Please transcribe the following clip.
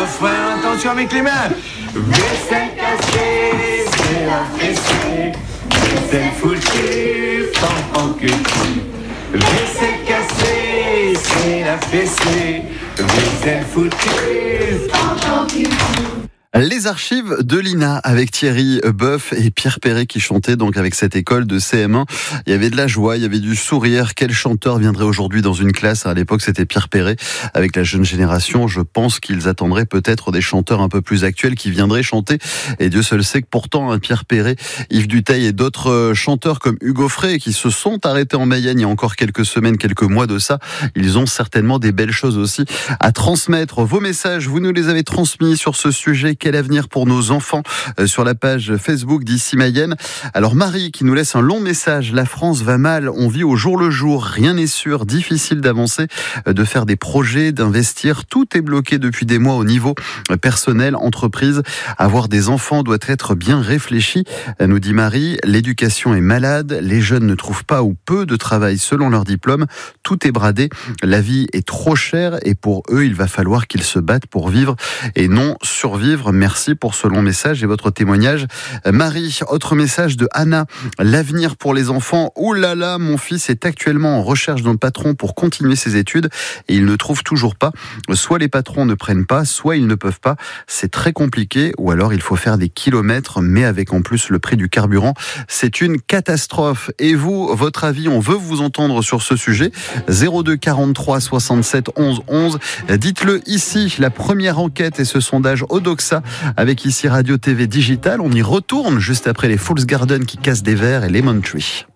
refrain, attention avec les mains. Vaisselle cassée, c'est la fessée. Vaisselle foutue, tant que vaisselle cassée, c'est la fessée. Vaisselle foutue, tant que Les archives de l'INA avec Thierry Boeuf et Pierre Perret qui chantaient donc avec cette école de CM1. Il y avait de la joie, il y avait du sourire. Quel chanteur viendrait aujourd'hui dans une classe? À l'époque, c'était Pierre Perret. Avec la jeune génération, je pense qu'ils attendraient peut-être des chanteurs un peu plus actuels qui viendraient chanter. Et Dieu seul sait que pourtant, Pierre Perret, Yves Duteil et d'autres chanteurs comme Hugo Frey qui se sont arrêtés en Mayenne il y a encore quelques semaines, quelques mois de ça, ils ont certainement des belles choses aussi à transmettre. Vos messages, vous nous les avez transmis sur ce sujet. Quel avenir pour nos enfants sur la page Facebook d'Ici Mayenne. Alors Marie qui nous laisse un long message. La France va mal, on vit au jour le jour, rien n'est sûr, difficile d'avancer, de faire des projets, d'investir. Tout est bloqué depuis des mois au niveau personnel, entreprise. Avoir des enfants doit être bien réfléchi, nous dit Marie. L'éducation est malade, les jeunes ne trouvent pas ou peu de travail selon leur diplôme. Tout est bradé, la vie est trop chère et pour eux, il va falloir qu'ils se battent pour vivre et non survivre. Merci pour ce long message et votre témoignage. Marie, autre message de Anna. L'avenir pour les enfants. Oh là là, mon fils est actuellement en recherche d'un patron pour continuer ses études et il ne trouve toujours pas. Soit les patrons ne prennent pas, soit ils ne peuvent pas. C'est très compliqué ou alors il faut faire des kilomètres, mais avec en plus le prix du carburant. C'est une catastrophe. Et vous, votre avis, on veut vous entendre sur ce sujet. 02 43 67 11 11. Dites-le ici, la première enquête et ce sondage Odoxa avec ici Radio TV Digital. On y retourne juste après les Fools Garden qui cassent des verres et Lemon Tree.